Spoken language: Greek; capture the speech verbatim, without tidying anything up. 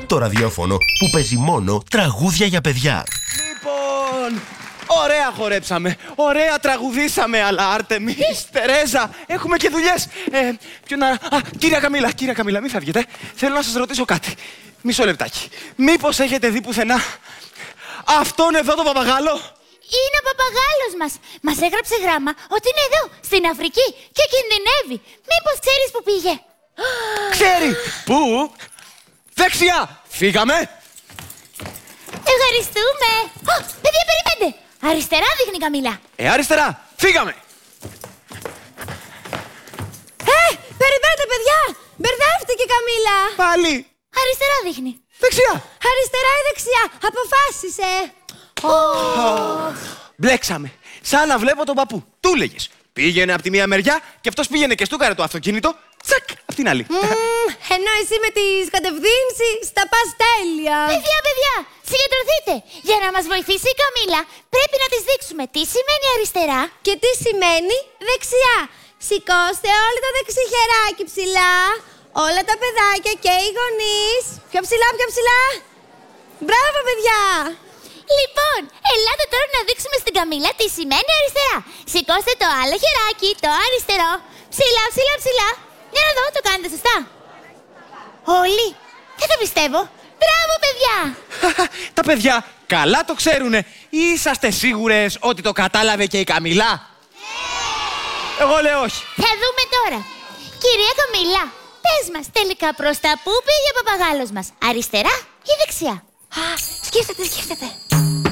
τρίτο ραδιόφωνο που παίζει μόνο τραγούδια για παιδιά. Λοιπόν, ωραία χορέψαμε, ωραία τραγουδήσαμε, αλλά Άρτεμις, Τερέζα, έχουμε και δουλειές. Ε, ποιο να... Α, κύρια Καμίλα, κύρια Καμίλα, μην φεύγετε. Θέλω να σας ρωτήσω κάτι. Μισό λεπτάκι. Μήπως έχετε δει πουθενά αυτόν εδώ το παπαγάλο? Είναι ο παπαγάλος μας. Μας έγραψε γράμμα ότι είναι εδώ, στην Αφρική και κινδυνεύει. Μήπως ξέρεις που πήγε? Ξέρει! Πού? Δεξιά! Φύγαμε! Ευχαριστούμε! Ω, παιδιά, περιμένετε! Αριστερά δείχνει η Καμίλα. Ε, αριστερά! Φύγαμε! Ε, περιμένετε, παιδιά! Μπερδεύτηκε η Καμίλα! Πάλι! Αριστερά δείχνει. Δεξιά! Αριστερά ή δεξιά! Αποφάσισε! Oh. Μπλέξαμε. Σαν να βλέπω τον παππού. Του λέγες. Πήγαινε από τη μία μεριά και αυτός πήγαινε και στούκαρε το αυτοκίνητο. Τσακ! Απ' την άλλη. Mm, ενώ εσύ με τις κατευθύνσεις τα πας τέλεια. Παιδιά, παιδιά, συγκεντρωθείτε. Για να μας βοηθήσει η Καμίλα, πρέπει να της δείξουμε τι σημαίνει αριστερά και τι σημαίνει δεξιά. Σηκώστε όλοι το δεξί χεράκι ψηλά. Όλα τα παιδάκια και οι γονείς. Πιο ψηλά, πιο ψηλά. Μπράβο, παιδιά. Λοιπόν, ελάτε τώρα να δείξουμε στην Καμίλα τι σημαίνει αριστερά. Σηκώστε το άλλο χεράκι, το αριστερό. Ψηλά, ψηλά, ψηλά. Για να δω, το κάνετε σωστά? Όλοι? Δεν το πιστεύω. Μπράβο, παιδιά! Τα παιδιά καλά το ξέρουνε. Είσαστε σίγουρες ότι το κατάλαβε και η Καμίλα? Yeah. Εγώ λέω όχι. Θα δούμε τώρα. Κυρία Καμίλα, πες μας τελικά προς τα πού πήγε ο παπαγάλος μας. Αριστερά ή δεξιά? Α, σκέφτεται, σκέφτεται.